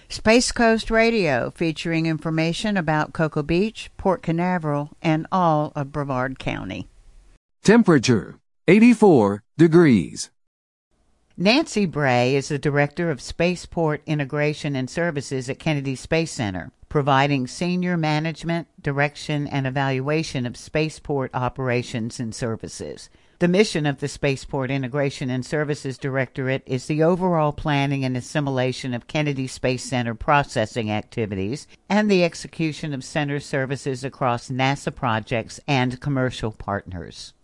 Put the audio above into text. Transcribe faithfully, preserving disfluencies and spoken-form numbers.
Space Coast Radio, featuring information about Cocoa Beach, Port Canaveral, and all of Brevard County. Temperature, eighty-four degrees. Nancy Bray is the Director of Spaceport Integration and Services at Kennedy Space Center, providing senior management, direction, and evaluation of spaceport operations and services. The mission of the Spaceport Integration and Services Directorate is the overall planning and assimilation of Kennedy Space Center processing activities and the execution of center services across NASA projects and commercial partners.